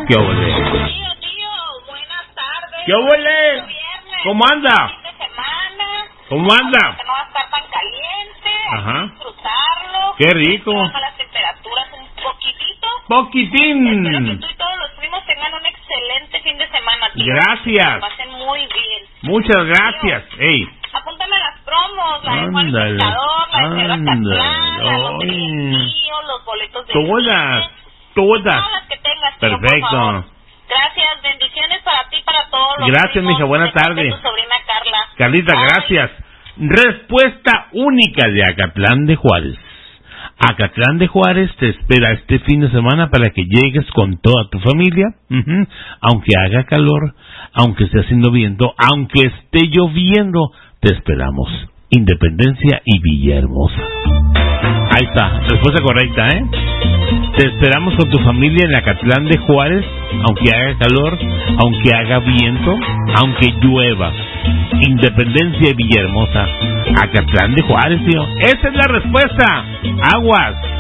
¿Qué ole? Tío, buenas tardes. ¿Qué ole? ¿Cómo anda? Fin de semana. ¿Cómo anda? Que no va a estar tan caliente. Ajá. Disfrutarlo. Qué rico. Bajan las temperaturas un poquitito. Poquitín. Espero que tú y todos los primos tengan un excelente fin de semana, tío. Gracias. Que pasen muy bien. Muchas gracias. Ey. Apúntame a las promos, la de Juan Ándale. Pescador, la de Cerro Acatlán, la Ándale. lotería del tío, los boletos de Todas. todas las que tengas, tío, por favor. Perfecto. Gracias, bendiciones para ti y para todos los Gracias, primos. mija, buenas De parte de tardes. tu sobrina Carla. Carlita, Bye. gracias. Respuesta única de Acatlán de Juárez. Acatlán de Juárez te espera este fin de semana para que llegues con toda tu familia, aunque haga calor, aunque esté haciendo viento, aunque esté lloviendo, te esperamos. Independencia y Villahermosa. Ahí está, respuesta correcta, ¿eh? Te esperamos con tu familia en Acatlán de Juárez, aunque haga calor, aunque haga viento, aunque llueva. Independencia y Villahermosa. Acatlán de Juárez, tío. Esa es la respuesta. Aguas.